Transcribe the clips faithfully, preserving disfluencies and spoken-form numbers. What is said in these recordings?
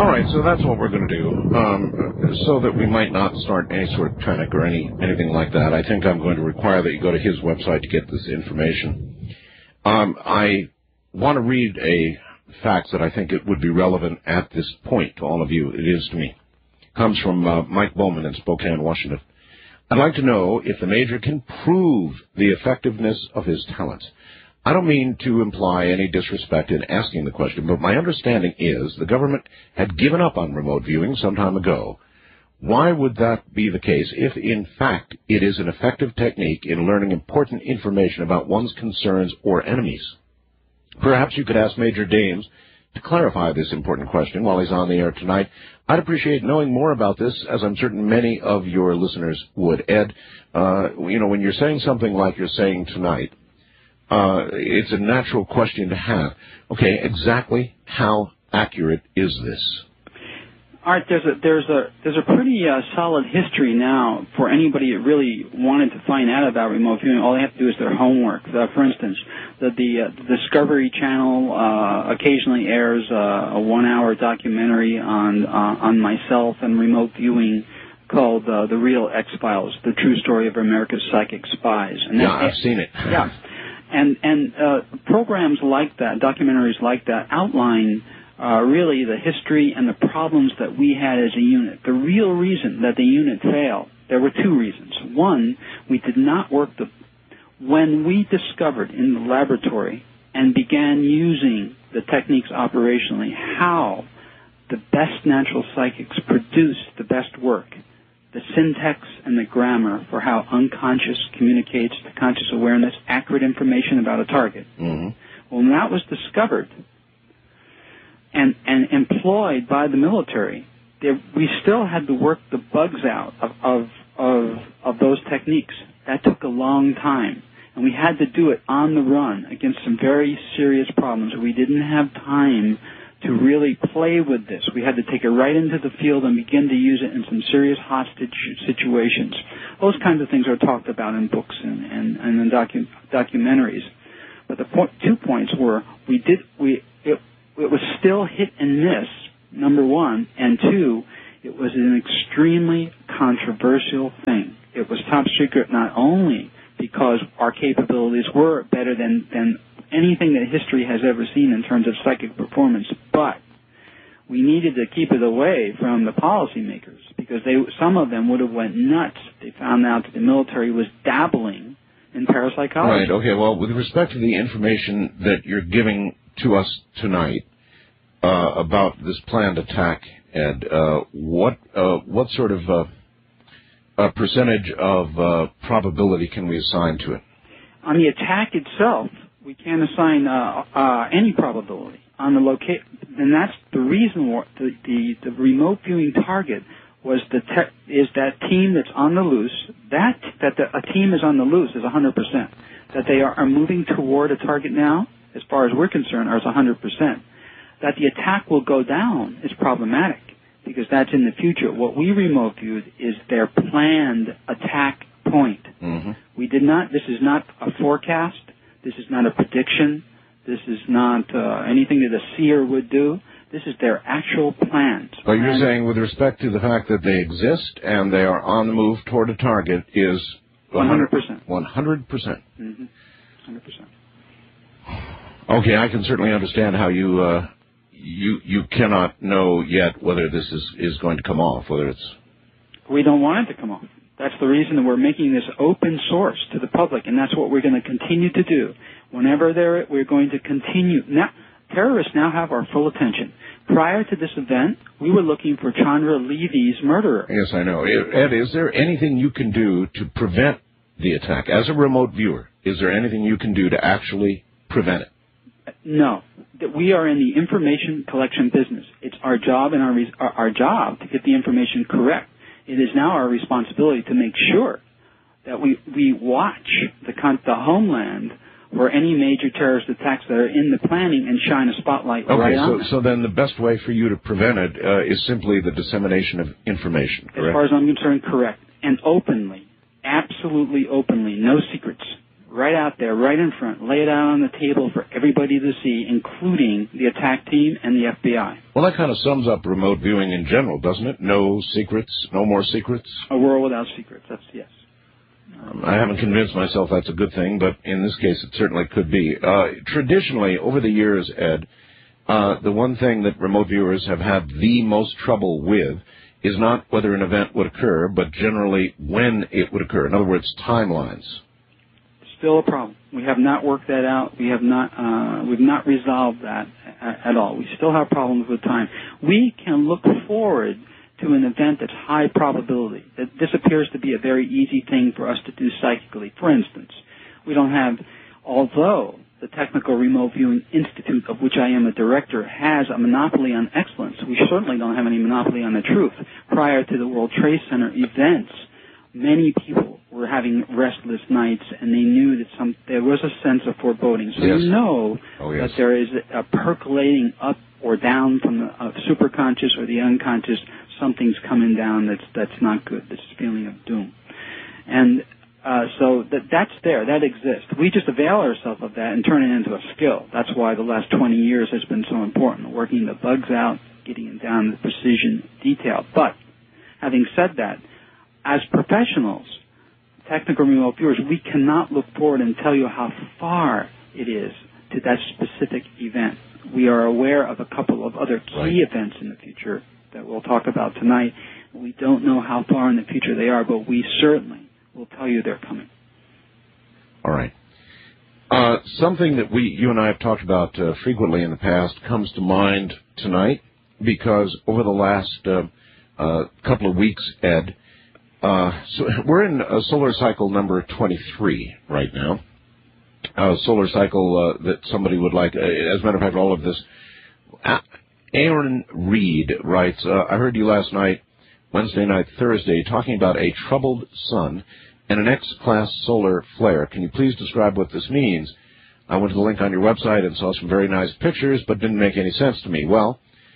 All right, so that's what we're going to do. Um, so that we might not start any sort of panic or any anything like that, I think I'm going to require that you go to his website to get this information. Um, I want to read a fact that I think it would be relevant at this point to all of you. It is to me. It comes from uh, Mike Bowman in Spokane, Washington. I'd like to know if the Major can prove the effectiveness of his talents. I don't mean to imply any disrespect in asking the question, but my understanding is the government had given up on remote viewing some time ago. Why would that be the case if, in fact, it is an effective technique in learning important information about one's concerns or enemies? Perhaps you could ask Major Dames to clarify this important question while he's on the air tonight. I'd appreciate knowing more about this, as I'm certain many of your listeners would. Ed, uh, you know, when you're saying something like you're saying tonight, Uh, it's a natural question to have. Okay, exactly how accurate is this? Art, there's a there's a there's a pretty uh, solid history now for anybody that really wanted to find out about remote viewing. All they have to do is their homework. Uh, for instance, the the, uh, the Discovery Channel uh, occasionally airs uh, a one-hour documentary on uh, on myself and remote viewing called uh, The Real X-Files: The True Story of America's Psychic Spies. And yeah, I've seen it. Yeah. And and uh, programs like that, documentaries like that, outline uh, really the history and the problems that we had as a unit. The real reason that the unit failed, there were two reasons. One, we did not work the... When we discovered in the laboratory and began using the techniques operationally, how the best natural psychics produced the best work, the syntax and the grammar for how unconscious communicates to conscious awareness, accurate information about a target. Mm-hmm. Well, when that was discovered and, and employed by the military, there, we still had to work the bugs out of, of, of, of those techniques. That took a long time. And we had to do it on the run against some very serious problems. We didn't have time to really play with this. We had to take it right into the field and begin to use it in some serious hostage situations. Those kinds of things are talked about in books and, and, and in docu- documentaries. But the point, two points were we did we it, it was still hit and miss, number one, and two, it was an extremely controversial thing. It was top secret not only because our capabilities were better than, than anything that history has ever seen in terms of psychic performance, but we needed to keep it away from the policymakers because they, some of them would have went nuts. They found out that the military was dabbling in parapsychology. Right, okay, well, with respect to the information that you're giving to us tonight uh, about this planned attack, Ed, uh, what uh, what sort of uh, uh, percentage of uh, probability can we assign to it? On the attack itself, we can't assign uh, uh, any probability on the locate, and that's the reason why the, the, the remote viewing target was the te- is that team that's on the loose. That that the, a team is on the loose is one hundred percent. That they are, are moving toward a target now, as far as we're concerned, is one hundred percent. That the attack will go down is problematic because that's in the future. What we remote viewed is their planned attack point. Mm-hmm. We did not. This is not a forecast. This is not a prediction. This is not uh, anything that a seer would do. This is their actual plans. But you're saying with respect to the fact that they exist and they are on the move toward a target is one hundred percent. one hundred percent. Mm-hmm. one hundred percent. Okay, I can certainly understand how you uh, you you cannot know yet whether this is, is going to come off, whether it's... We don't want it to come off. That's the reason that we're making this open source to the public, and that's what we're going to continue to do. Whenever there, we're going to continue. Now, terrorists now have our full attention. Prior to this event, we were looking for Chandra Levy's murderer. Yes, I know. Ed, is there anything you can do to prevent the attack? As a remote viewer, is there anything you can do to actually prevent it? No. That we are in the information collection business. It's our job and our, res- our, our job to get the information correct. It is now our responsibility to make sure that we, we watch the, con- the homeland for any major terrorist attacks that are in the planning and shine a spotlight okay, right on so, them. so then the best way for you to prevent it uh, is simply the dissemination of information, correct? As far as I'm concerned, correct. And openly. Absolutely openly. No secrets. right out there, right in front, lay it out on the table for everybody to see, including the attack team and the F B I. Well, that kind of sums up remote viewing in general, doesn't it? No secrets, no more secrets? A world without secrets, that's yes. Um, I haven't convinced myself that's a good thing, but in this case it certainly could be. Uh, traditionally, over the years, Ed, uh, the one thing that remote viewers have had the most trouble with is not whether an event would occur, but generally when it would occur. In other words, timelines. Still a problem. We have not worked that out. We have not, uh, we've not resolved that at all. We still have problems with time. We can look forward to an event that's high probability. That this appears to be a very easy thing for us to do psychically. For instance, we don't have, although the Technical Remote Viewing Institute, of which I am a director, has a monopoly on excellence, we certainly don't have any monopoly on the truth. Prior to the World Trade Center events, many people were having restless nights, and they knew that some there was a sense of foreboding. So yes. you know oh, yes. that there is a percolating up or down from the uh, superconscious or the unconscious. Something's coming down that's that's not good. This feeling of doom, and uh, so that that's there. That exists. We just avail ourselves of that and turn it into a skill. That's why the last twenty years has been so important. Working the bugs out, getting it down to precision detail. But having said that, as professionals, technical remote viewers, we cannot look forward and tell you how far it is to that specific event. We are aware of a couple of other key right. events in the future that we'll talk about tonight. We don't know how far in the future they are, but we certainly will tell you they're coming. All right. Uh, something that we, you and I have talked about uh, frequently in the past comes to mind tonight because over the last uh, uh, couple of weeks, Ed, Uh, so we're in uh, solar cycle number twenty-three right now. Uh, solar cycle uh, that somebody would like. Uh, as a matter of fact, all of this. Uh, Aaron Reed writes, uh, I heard you last night, Wednesday night, Thursday, talking about a troubled sun and an X-class solar flare. Can you please describe what this means? I went to the link on your website and saw some very nice pictures, but didn't make any sense to me. Well,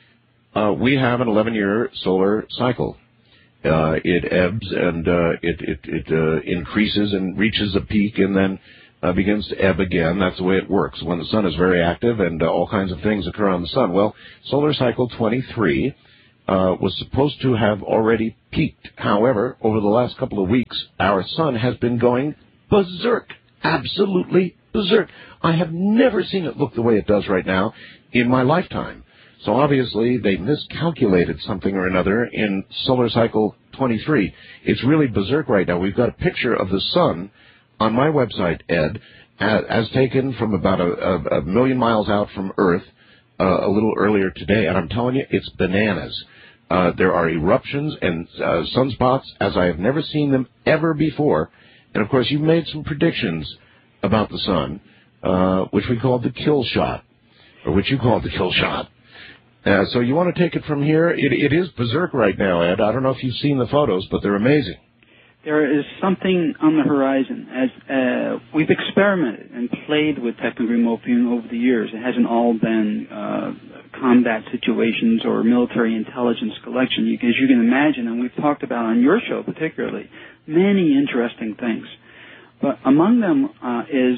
uh, we have an eleven-year solar cycle. Uh, it ebbs and uh, it, it, it uh, increases and reaches a peak and then uh, begins to ebb again. That's the way it works. When the sun is very active and uh, all kinds of things occur on the sun. Well, solar cycle twenty-three uh, was supposed to have already peaked. However, over the last couple of weeks, our sun has been going berserk, absolutely berserk. I have never seen it look the way it does right now in my lifetime. So obviously they miscalculated something or another in solar cycle twenty-three. It's really berserk right now. We've got a picture of the sun on my website, Ed, as taken from about a, a, a million miles out from Earth uh, a little earlier today. And I'm telling you, it's bananas. Uh, there are eruptions and uh, sunspots as I have never seen them ever before. And, of course, you've made some predictions about the sun, uh, which we called the kill shot, or which you called the kill shot. Uh, so you want to take it from here? It, it is berserk right now, Ed. I don't know if you've seen the photos, but they're amazing. There is something on the horizon. As uh, we've experimented and played with technical remote viewing over the years. It hasn't all been uh, combat situations or military intelligence collection. You, as you can imagine, and we've talked about on your show particularly, many interesting things. But among them uh, is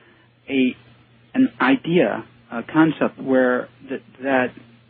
a an idea, a concept where that, that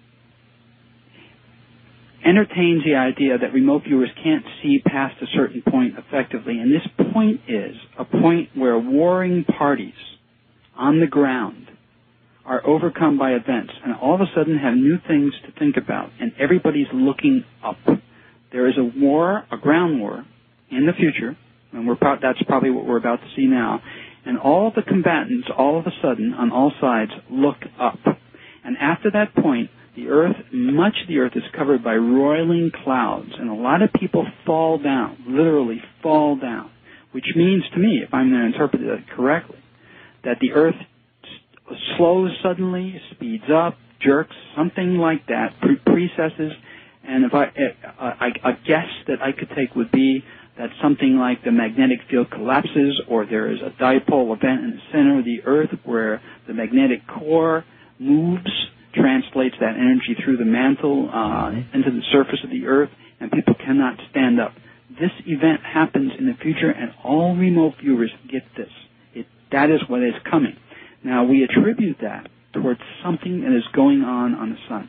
entertains the idea that remote viewers can't see past a certain point effectively. And this point is a point where warring parties on the ground are overcome by events and all of a sudden have new things to think about, and everybody's looking up. There is a war, a ground war, in the future, and we're pro- that's probably what we're about to see now, and all the combatants all of a sudden on all sides look up. And after that point, the earth, much of the earth is covered by roiling clouds, and a lot of people fall down, literally fall down, which means to me, if I'm going to interpret it correctly, that the earth s- slows suddenly, speeds up, jerks, something like that, pre- precesses, and if I, I, I, a guess that I could take would be that something like the magnetic field collapses, or there is a dipole event in the center of the earth where the magnetic core moves, translates that energy through the mantle uh, into the surface of the earth, and people cannot stand up. This event happens in the future, and all remote viewers get this. It That is what is coming. Now, we attribute that towards something that is going on on the sun.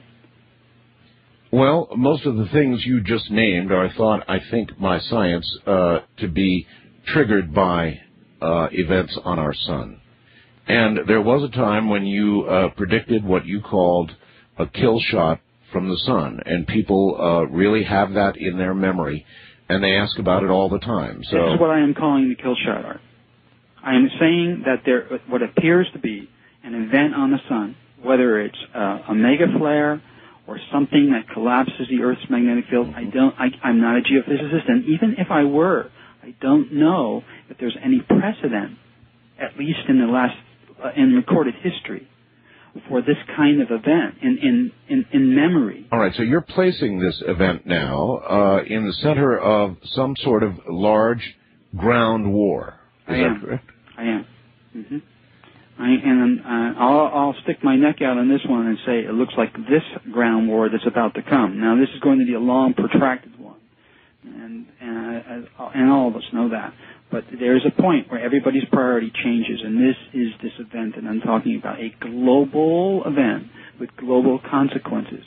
Well, most of the things you just named are thought, I think, by science uh, to be triggered by uh, events on our sun. And there was a time when you uh, predicted what you called a kill shot from the sun, and people uh, really have that in their memory, and they ask about it all the time. So this is what I am calling the kill shot, Art. I am saying that there, what appears to be an event on the sun, whether it's uh, a mega flare or something that collapses the Earth's magnetic field, mm-hmm. I don't. I, I'm not a geophysicist, and even if I were, I don't know if there's any precedent, at least in the last uh, in recorded history, for this kind of event in, in, in, in memory. All right, so you're placing this event now uh, in the center of some sort of large ground war. Is I that am. correct? I am. Mm-hmm. I, and uh, I'll, I'll stick my neck out on this one and say it looks like this ground war that's about to come. Now, this is going to be a long, protracted one, and and, uh, and all of us know that. But there's a point where everybody's priority changes, and this is this event, and I'm talking about a global event with global consequences.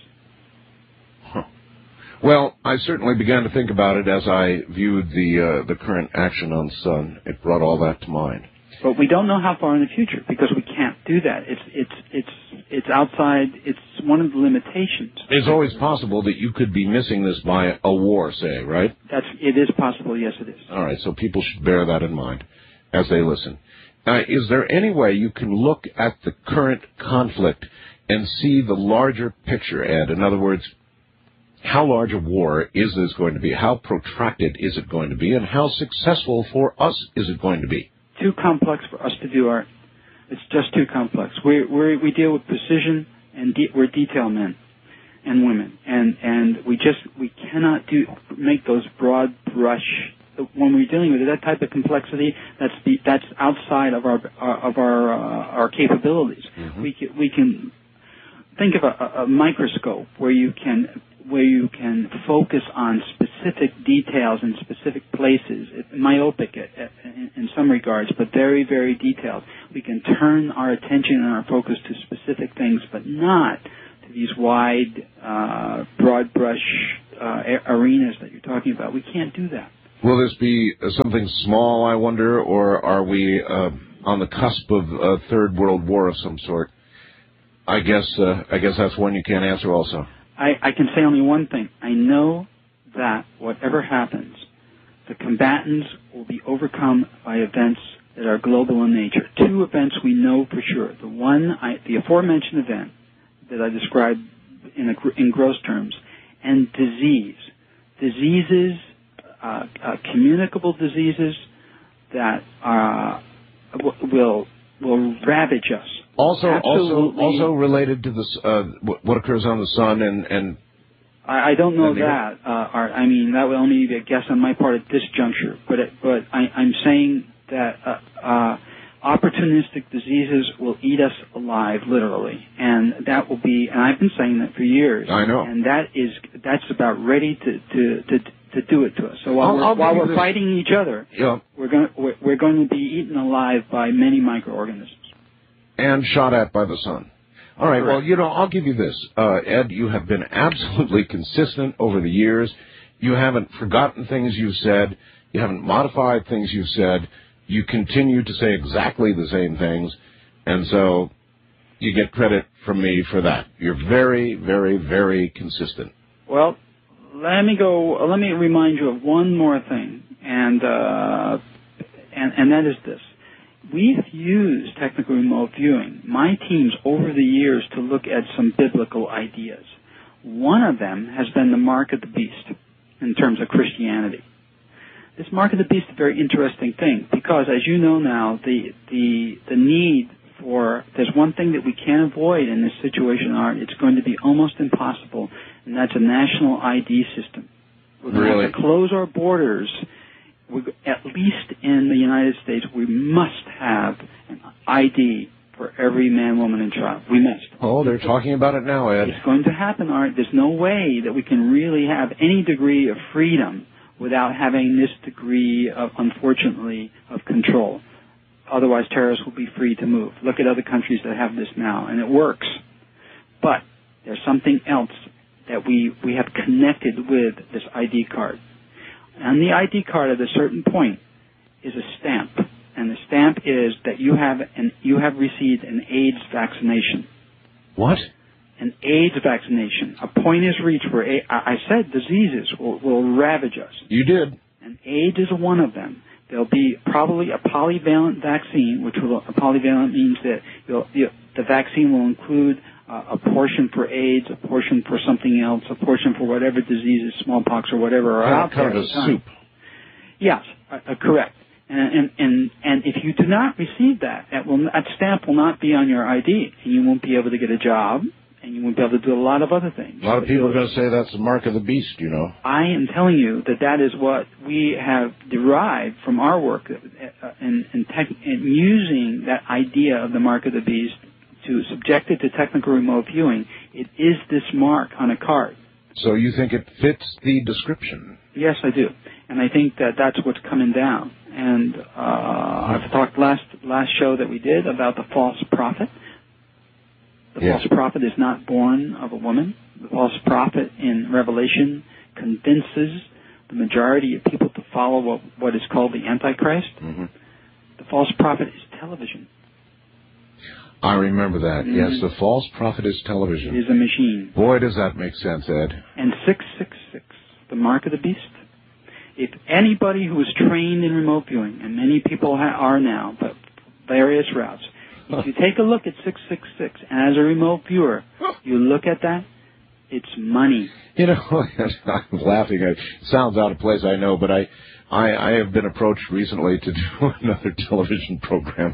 Huh. Well, I certainly began to think about it as I viewed the uh, the current action on the sun. It brought all that to mind. But we don't know how far in the future because we can't do that. It's it's it's it's outside. It's one of the limitations. It's always possible that you could be missing this by a war, say, right? That's it is possible. Yes, it is. All right, so people should bear that in mind as they listen. Uh, is there any way you can look at the current conflict and see the larger picture, Ed? In other words, how large a war is this going to be? How protracted is it going to be? And how successful for us is it going to be? Too complex for us to do, Art. It's just too complex. We we we deal with precision, and de- we're detail men and women, and and we just we cannot do make those broad brush. When we're dealing with that type of complexity, that's the, that's outside of our, our of our uh, our capabilities. Mm-hmm. We can, we can think of a, a microscope where you can where you can focus on specific details in specific places, myopic in some regards, but very, very detailed. We can turn our attention and our focus to specific things, but not to these wide, uh, broad brush uh, arenas that you're talking about. We can't do that. Will this be something small, I wonder, or are we uh, on the cusp of a third world war of some sort? I guess uh, I guess that's one you can't answer also. I, I can say only one thing. I know that whatever happens, the combatants will be overcome by events that are global in nature. Two events we know for sure. The one, I, the aforementioned event that I described in, a, in gross terms, and disease. Diseases, uh, uh, communicable diseases that uh, will will ravage us. Also, Absolutely. also, also related to this, uh, what occurs on the sun, and, and I, I don't know that. Uh, Art. I mean, that would only be a guess on my part at this juncture. But it, but I, I'm saying that uh, uh, opportunistic diseases will eat us alive, literally, and that will be. And I've been saying that for years. I know. And that is that's about ready to to to, to do it to us. So while I'll, we're, I'll while we're this. fighting each other, yeah. we're going we're, we're going to be eaten alive by many microorganisms. And shot at by the sun. All right, Correct. well, you know, I'll give you this. Uh, Ed, you have been absolutely consistent over the years. You haven't forgotten things you've said. You haven't modified things you've said. You continue to say exactly the same things. And so you get credit from me for that. You're very, very, very consistent. Well, let me go, let me remind you of one more thing, and uh, and, and that is this. We've used technical remote viewing, my teams, over the years to look at some biblical ideas. One of them has been the mark of the beast in terms of Christianity. This mark of the beast is a very interesting thing because, as you know now, the the the need for, there's one thing that we can't avoid in this situation, Art. It's going to be almost impossible, and that's a national I D system. We're going Really? to have to close our borders. We, at least in the United States, we must have an I D for every man, woman, and child. We must. Oh, they're talking about it now, Ed. It's going to happen, Art. There's no way that we can really have any degree of freedom without having this degree of, unfortunately, of control. otherwise terrorists will be free to move. Look at other countries that have this now, and it works. But there's something else that we, we have connected with this I D card. And the I D card at a certain point is a stamp. And the stamp is that you have an, you have received an AIDS vaccination. What? An AIDS vaccination. A point is reached where a, I said diseases will, will ravage us. You did. And AIDS is one of them. There'll be probably a polyvalent vaccine, which will, a polyvalent means that you'll, you, the vaccine will include uh, a portion for AIDS, a portion for something else, a portion for whatever diseases, smallpox or whatever are kind out of, kind there. of a soup. Yes, uh, uh, correct. And, and and and if you do not receive that, that will that stamp will not be on your I D, and you won't be able to get a job, and you won't be able to do a lot of other things. A lot of people are going to say that's the mark of the beast, you know. I am telling you that that is what we have derived from our work uh, in, in, tech, in using that idea of the mark of the beast to subject it to technical remote viewing. It is this mark on a card. So you think it fits the description? Yes, I do. And I think that that's what's coming down. And uh, I've talked last last show that we did about the false prophet. The yes. false prophet is not born of a woman. The false prophet in Revelation convinces the majority of people to follow what, what is called the Antichrist. Mm-hmm. The false prophet is television. I remember that. Mm-hmm. Yes, the false prophet is television. It is a machine. Boy, does that make sense, Ed. And six six six, the mark of the beast. If anybody who is trained in remote viewing, and many people ha- are now, but various routes, if you take a look at six six six, and as a remote viewer, you look at that, it's money. You know, I'm laughing. It sounds out of place, I know, but I, I, I have been approached recently to do another television program.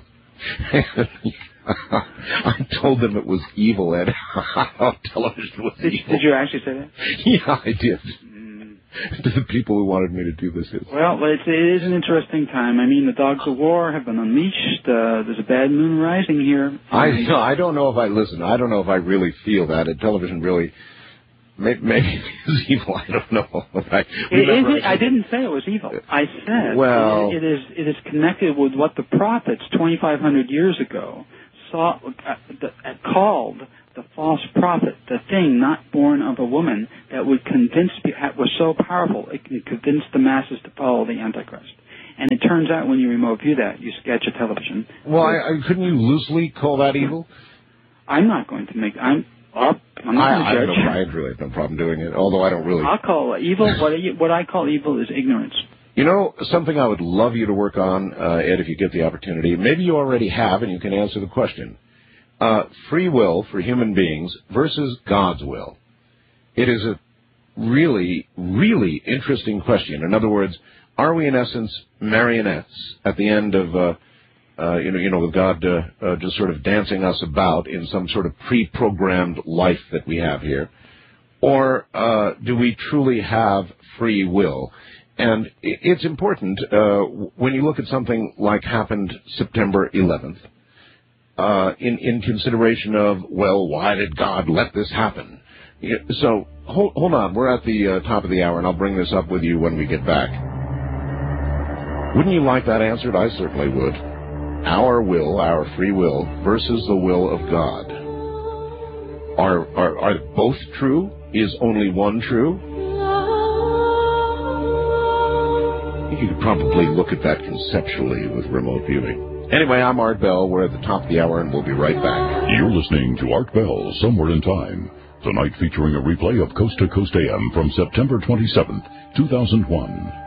I told them it was evil, Ed. I thought television was did, evil. Did you actually say that? Yeah, I did. To the people who wanted me to do this. Well, it's, it is an interesting time. I mean, the dogs of war have been unleashed. Uh, there's a bad moon rising here. I no, I don't know if I listen. I don't know if I really feel that. And television really, maybe, maybe is evil. I don't know. I, it is, I didn't say it was evil. I said well, it, it is it is connected with what the prophets twenty-five hundred years ago saw uh, the, uh, called the false prophet, the thing not born of a woman that would convince, was so powerful, it could convince the masses to follow the Antichrist. And it turns out when you remote view that, you sketch a television. Well, I, I, couldn't you loosely call that evil? I'm not going to make, I'm, I'm not I, going to judge. I, I really have no problem doing it, although I don't really. I'll call it evil, what, I, what I call evil is ignorance. You know, something I would love you to work on, uh, Ed, if you get the opportunity, maybe you already have and you can answer the question. Uh, free will for human beings versus God's will. It is a really, really interesting question. In other words, are we in essence marionettes at the end of, uh, uh, you know, you know, with God uh, uh, just sort of dancing us about in some sort of pre-programmed life that we have here, or uh, do we truly have free will? And it's important uh, when you look at something like happened September eleventh. Uh, in, in consideration of, well, why did God let this happen? So, hold, hold on. We're at the uh, top of the hour, and I'll bring this up with you when we get back. Wouldn't you like that answered? I certainly would. Our will, our free will, versus the will of God. Are, are, are both true? Is only one true? You could probably look at that conceptually with remote viewing. Anyway, I'm Art Bell. We're at the top of the hour, and we'll be right back. You're listening to Art Bell, Somewhere in Time. Tonight featuring a replay of Coast to Coast A M from September twenty-seventh, two thousand one.